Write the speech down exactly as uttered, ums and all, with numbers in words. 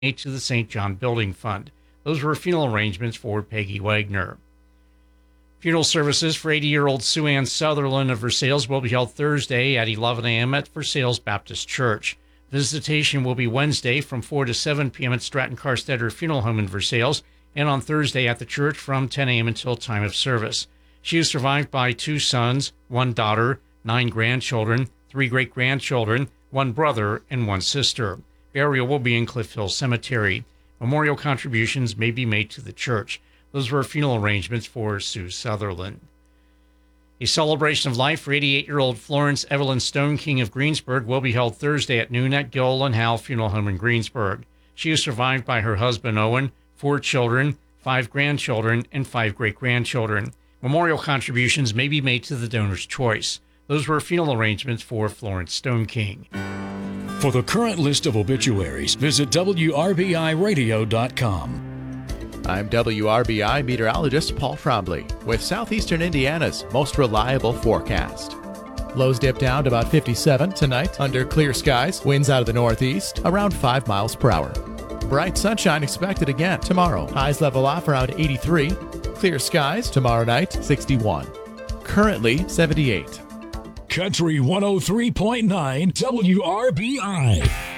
to the Saint John Building Fund. Those were funeral arrangements for Peggy Wagner. Funeral services for eighty-year-old Sue Ann Sutherland of Versailles will be held Thursday at eleven a.m. at Versailles Baptist Church. Visitation will be Wednesday from four to seven p.m. at Stratton Carstetter Funeral Home in Versailles, and on Thursday at the church from ten a.m. until time of service. She is survived by two sons, one daughter, nine grandchildren, three great-grandchildren, one brother, and one sister. Burial will be in Cliff Hill Cemetery. Memorial contributions may be made to the church. Those were funeral arrangements for Sue Sutherland. A celebration of life for eighty-eight-year-old Florence Evelyn Stone King of Greensburg will be held Thursday at noon at Gill and Howe Funeral Home in Greensburg. She is survived by her husband Owen, four children, five grandchildren, and five great-grandchildren. Memorial contributions may be made to the donor's choice. Those were funeral arrangements for Florence Stone King. For the current list of obituaries, visit W R B I radio dot com. I'm W R B I meteorologist Paul Trombley with southeastern Indiana's most reliable forecast. Lows dip down to about fifty-seven tonight under clear skies. Winds out of the northeast around five miles per hour. Bright sunshine expected again tomorrow. Highs level off around eighty-three. Clear skies tomorrow night, sixty-one. Currently seventy-eight. Country one oh three point nine W R B I.